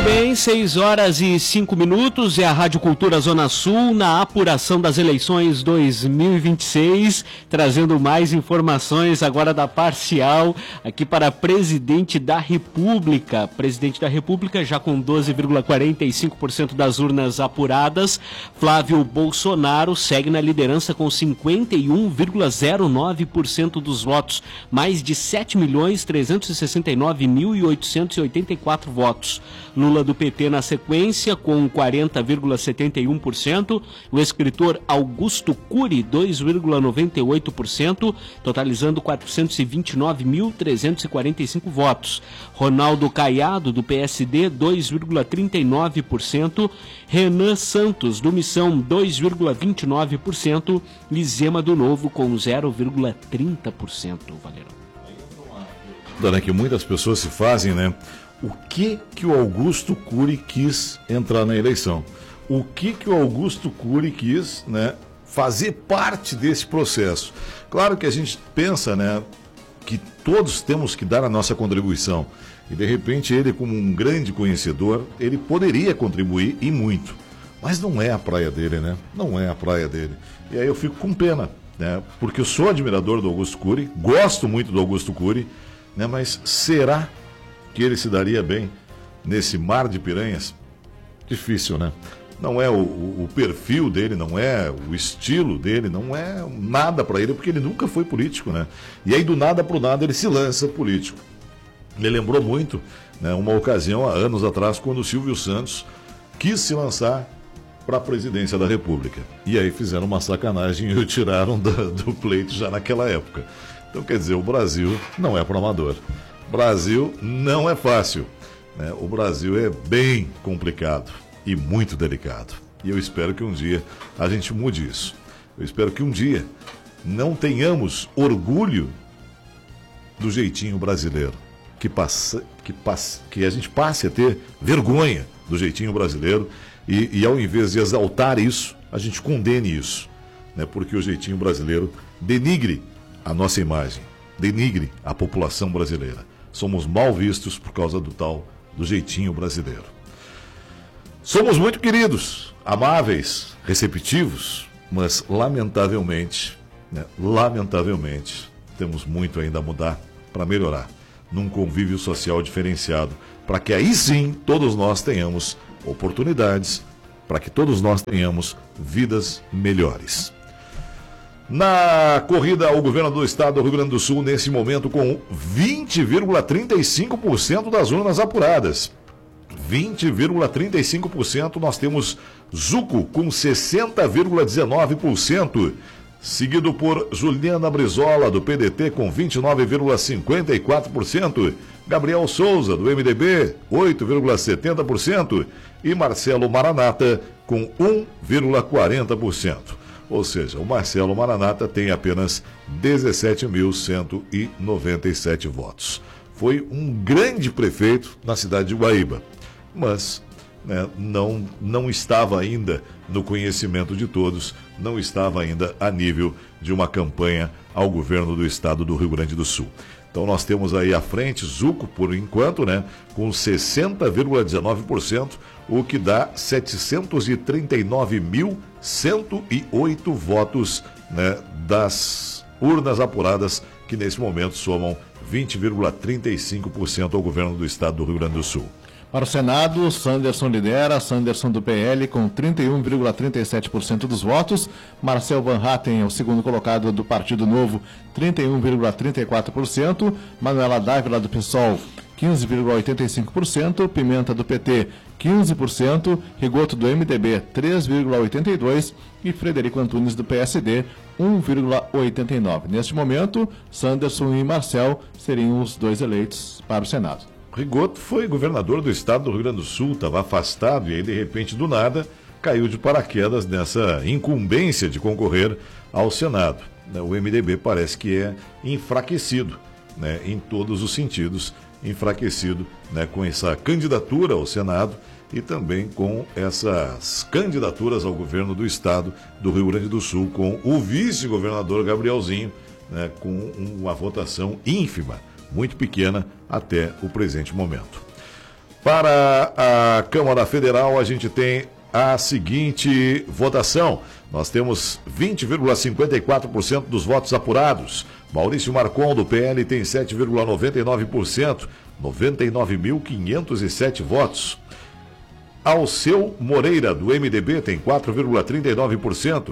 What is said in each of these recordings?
bem, 6h05, é a Rádio Cultura Zona Sul, na apuração das eleições 2026, trazendo mais informações agora da parcial, aqui para presidente da República. Presidente da República já com 12,45% das urnas apuradas. Flávio Bolsonaro segue na liderança com 51,09% dos votos, mais de 7.369.884 votos. Lula do PT na sequência com 40,71%, o escritor Augusto Cury 2,98%, totalizando 429.345 votos. Ronaldo Caiado do PSD 2,39%, Renan Santos do Missão 2,29% e Zema do Novo com 0,30%. Valerão. Dona, que muitas pessoas se fazem, né? O que o Augusto Cury quis entrar na eleição? O que o Augusto Cury quis, né, fazer parte desse processo? Claro que a gente pensa, né, que todos temos que dar a nossa contribuição. E de repente ele, como um grande conhecedor, ele poderia contribuir e muito. Mas não é a praia dele, né? Não é a praia dele. E aí eu fico com pena, né? Porque eu sou admirador do Augusto Cury, gosto muito do Augusto Cury, né? Mas será que ele se daria bem nesse mar de piranhas? Difícil, né? Não é o perfil dele, não é o estilo dele, não é nada para ele, porque ele nunca foi político, né? E aí do nada pro nada ele se lança político. Me lembrou muito, né, uma ocasião há anos atrás, quando o Silvio Santos quis se lançar para a presidência da República. E aí fizeram uma sacanagem e o tiraram do pleito já naquela época. Então quer dizer, o Brasil não é para amador. Brasil não é fácil, né? O Brasil é bem complicado e muito delicado. E eu espero que um dia a gente mude isso. Eu espero que um dia não tenhamos orgulho do jeitinho brasileiro. Que a gente passe a ter vergonha do jeitinho brasileiro e ao invés de exaltar isso, a gente condene isso, né? Porque o jeitinho brasileiro denigre a nossa imagem, denigre a população brasileira. Somos mal vistos por causa do jeitinho brasileiro. Somos muito queridos, amáveis, receptivos, mas lamentavelmente, né, temos muito ainda a mudar para melhorar num convívio social diferenciado, para que aí sim todos nós tenhamos oportunidades, para que todos nós tenhamos vidas melhores. Na corrida ao governo do estado do Rio Grande do Sul, nesse momento, com 20,35% das urnas apuradas. 20,35%, nós temos Zuco com 60,19%, seguido por Juliana Brizola, do PDT, com 29,54%, Gabriel Souza, do MDB, 8,70%, e Marcelo Maranata, com 1,40%. Ou seja, o Marcelo Maranata tem apenas 17.197 votos. Foi um grande prefeito na cidade de Guaíba, mas, né, não estava ainda no conhecimento de todos, não estava ainda a nível de uma campanha ao governo do estado do Rio Grande do Sul. Então nós temos aí à frente Zuco, por enquanto, né, com 60,19%, o que dá 739.108 votos, né, das urnas apuradas, que nesse momento somam 20,35% ao governo do estado do Rio Grande do Sul. Para o Senado, Sanderson lidera, Sanderson do PL com 31,37% dos votos, Marcel Van Hatten é o segundo colocado do Partido Novo, 31,34%, Manuela Dávila do PSOL, 15,85%, Pimenta do PT, 15%, Rigoto do MDB, 3,82% e Frederico Antunes do PSD, 1,89%. Neste momento, Sanderson e Marcel seriam os dois eleitos para o Senado. Rigoto foi governador do estado do Rio Grande do Sul, estava afastado e aí, de repente, do nada, caiu de paraquedas nessa incumbência de concorrer ao Senado. O MDB parece que é enfraquecido, né, em todos os sentidos, enfraquecido, né, com essa candidatura ao Senado e também com essas candidaturas ao governo do estado do Rio Grande do Sul, com o vice-governador Gabrielzinho, né, com uma votação ínfima, muito pequena até o presente momento. Para a Câmara Federal, a gente tem a seguinte votação. Nós temos 20,54% dos votos apurados. Maurício Marcon, do PL, tem 7,99%, 99.507 votos. Alceu Moreira, do MDB, tem 4,39%,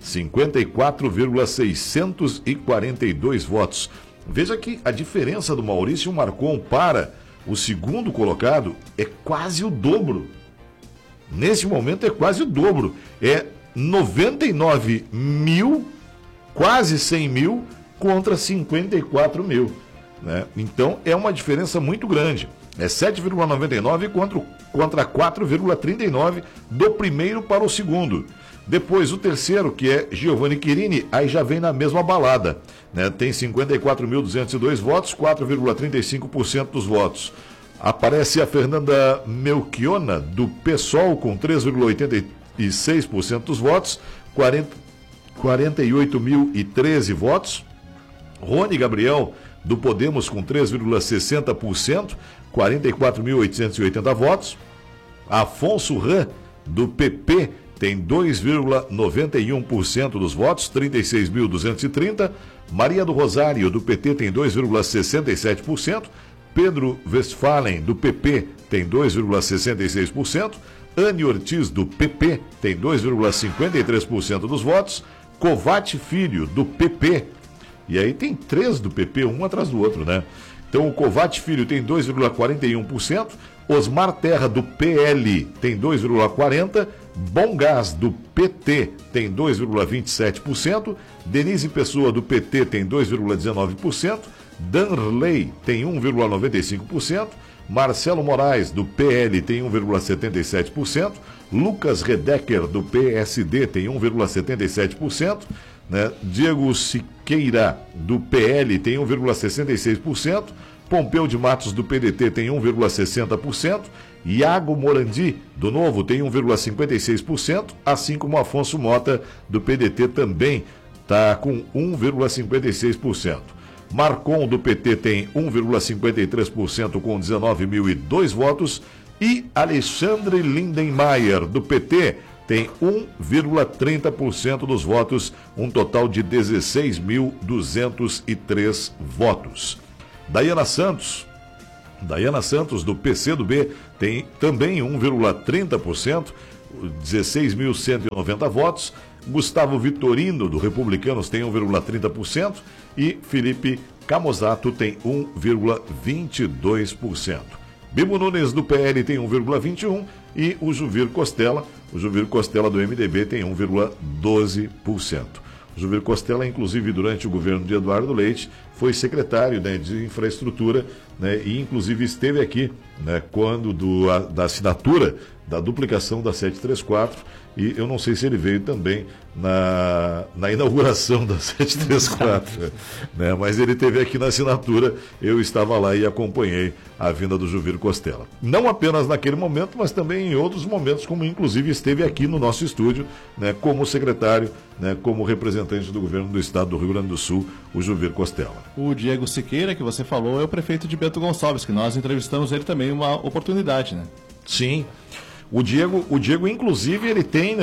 54,642 votos. Veja que a diferença do Maurício Marcon para o segundo colocado é quase o dobro. Nesse momento é quase o dobro. É 99 mil, quase 100 mil, contra 54 mil. Né? Então é uma diferença muito grande. É 7,99 contra 4,39 do primeiro para o segundo. Depois o terceiro, que é Giovanni Quirini, aí já vem na mesma balada. Né? Tem 54.202 votos, 4,35% dos votos. Aparece a Fernanda Melchiona, do PSOL, com 3,86% dos votos, 48.013 votos. Rony Gabriel, do Podemos, com 3,60%, 44.880 votos. Afonso Ran, do PP, tem 2,91% dos votos, 36.230. Maria do Rosário, do PT, tem 2,67%. Pedro Westphalen, do PP, tem 2,66%. Anne Ortiz, do PP, tem 2,53% dos votos. Covate Filho, do PP, e aí tem 3 do PP, um atrás do outro, né? Então o Covate Filho tem 2,41%. Osmar Terra, do PL, tem 2,40%. Bom Gás, do PT, tem 2,27%. Denise Pessoa, do PT, tem 2,19%. Danley tem 1,95%. Marcelo Moraes, do PL, tem 1,77%. Lucas Redecker, do PSD, tem 1,77%. Né? Diego Siqueira, do PL, tem 1,66%. Pompeu de Matos, do PDT, tem 1,60%. Iago Morandi, do Novo, tem 1,56%. Assim como Afonso Mota, do PDT, também está com 1,56%. Marcon, do PT, tem 1,53% com 19.002 votos. E Alexandre Lindenmayer, do PT, tem 1,30% dos votos, um total de 16.203 votos. Daiana Santos, do PCdoB, tem também 1,30%, 16.190 votos. Gustavo Vitorino, do Republicanos, tem 1,30%. E Felipe Camozato tem 1,22%. Bibo Nunes, do PL, tem 1,21%. E o Juvir Costela, do MDB, tem 1,12%. O Juvir Costela, inclusive, durante o governo de Eduardo Leite, foi secretário, né, de infraestrutura, né, e inclusive esteve aqui, né, quando da assinatura da duplicação da 734, e eu não sei se ele veio também na inauguração da 734, né, mas ele esteve aqui na assinatura, eu estava lá e acompanhei a vinda do Juvir Costela. Não apenas naquele momento, mas também em outros momentos, como inclusive esteve aqui no nosso estúdio, né, como secretário, né, como representante do governo do estado do Rio Grande do Sul, o Juvir Costela. O Diego Siqueira, que você falou, é o prefeito de Bento Gonçalves, que nós entrevistamos ele também, uma oportunidade, né? Sim. O Diego, inclusive, ele tem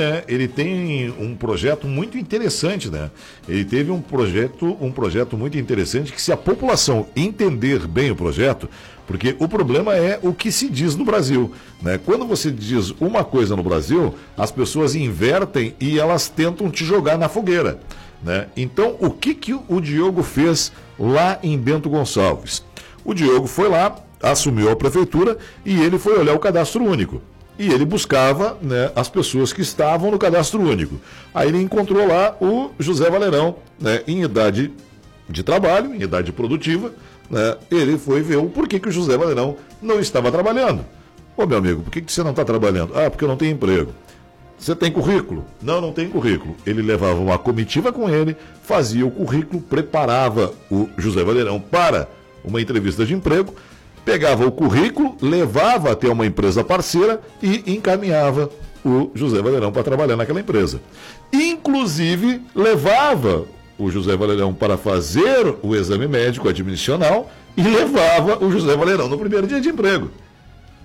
um projeto muito interessante, né? Ele teve um projeto muito interessante que, se a população entender bem o projeto, porque o problema é o que se diz no Brasil, né? Quando você diz uma coisa no Brasil, as pessoas invertem e elas tentam te jogar na fogueira, né? Então, o que o Diogo fez lá em Bento Gonçalves? O Diogo foi lá, assumiu a prefeitura e ele foi olhar o cadastro único. E ele buscava, né, as pessoas que estavam no cadastro único. Aí ele encontrou lá o José Valerão, né, em idade de trabalho, em idade produtiva, né? Ele foi ver o porquê que o José Valerão não estava trabalhando. Ô, meu amigo, por que você não está trabalhando? Ah, porque eu não tenho emprego. Você tem currículo? Não tem currículo. Ele levava uma comitiva com ele, fazia o currículo, preparava o José Valerão para uma entrevista de emprego, pegava o currículo, levava até uma empresa parceira e encaminhava o José Valerão para trabalhar naquela empresa. Inclusive, levava o José Valerão para fazer o exame médico admissional e levava o José Valerão no primeiro dia de emprego.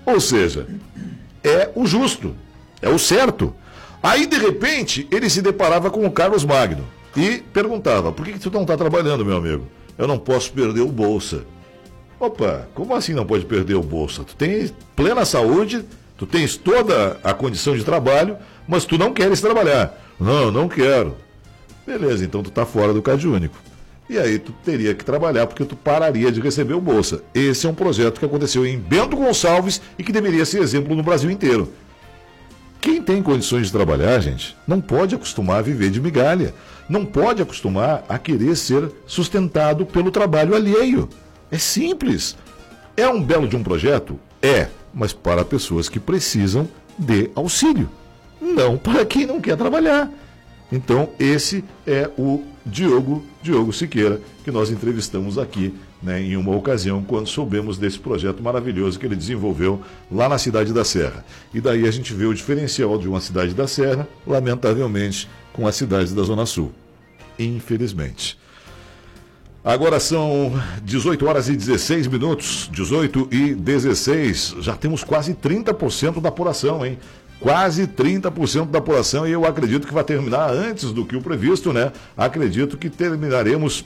Ou seja, é o justo, é o certo. Aí, de repente, ele se deparava com o Carlos Magno e perguntava: por que tu não está trabalhando, meu amigo? Eu não posso perder o Bolsa. Opa, como assim não pode perder o Bolsa? Tu tens plena saúde, tu tens toda a condição de trabalho, mas tu não queres trabalhar. Não, não quero. Beleza, então tu está fora do Cade Único. E aí tu teria que trabalhar porque tu pararia de receber o Bolsa. Esse é um projeto que aconteceu em Bento Gonçalves e que deveria ser exemplo no Brasil inteiro. Quem tem condições de trabalhar, gente, não pode acostumar a viver de migalha. Não pode acostumar a querer ser sustentado pelo trabalho alheio. É simples. É um belo de um projeto? É, mas para pessoas que precisam de auxílio. Não para quem não quer trabalhar. Então, esse é o Diogo Siqueira, que nós entrevistamos aqui, né, em uma ocasião, quando soubemos desse projeto maravilhoso que ele desenvolveu lá na cidade da Serra. E daí a gente vê o diferencial de uma cidade da Serra, lamentavelmente, com as cidades da Zona Sul. Infelizmente. Agora são 18 horas e 16 minutos, 18 e 16. Já temos quase 30% da apuração, hein? Quase 30% da apuração, e eu acredito que vai terminar antes do que o previsto, né? Acredito que terminaremos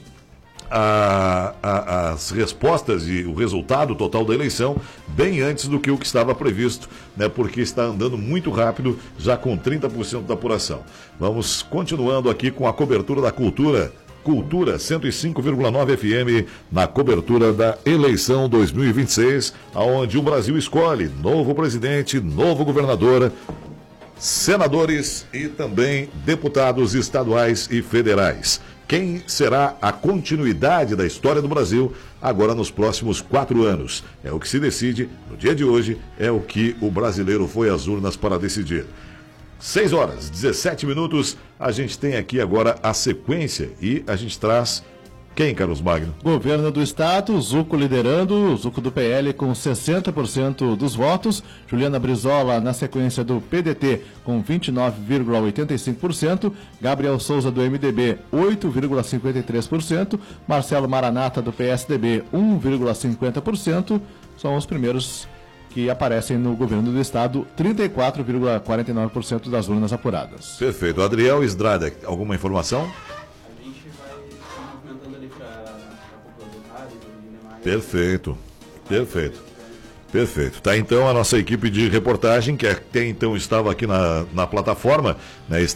as respostas e o resultado total da eleição bem antes do que o que estava previsto, né? Porque está andando muito rápido, já com 30% da apuração. Vamos continuando aqui com a cobertura da Cultura 105,9 FM, na cobertura da eleição 2026, aonde o Brasil escolhe novo presidente, novo governador, senadores e também deputados estaduais e federais. Quem será a continuidade da história do Brasil agora nos próximos 4 anos? É o que se decide no dia de hoje, é o que o brasileiro foi às urnas para decidir. 6 horas, 17 minutos, a gente tem aqui agora a sequência e a gente traz quem, Carlos Magno? Governo do Estado, Zucco liderando, Zucco do PL com 60% dos votos, Juliana Brizola na sequência do PDT com 29,85%, Gabriel Souza do MDB 8,53%, Marcelo Maranata do PSDB 1,50%, são os primeiros que aparecem no governo do Estado, 34,49% das urnas apuradas. Perfeito. Adriel Estrada, alguma informação? A gente vai se movimentando ali para a Cúpula do Rádio e demais. Perfeito. Perfeito. Tá então a nossa equipe de reportagem, que até então estava aqui na plataforma, né,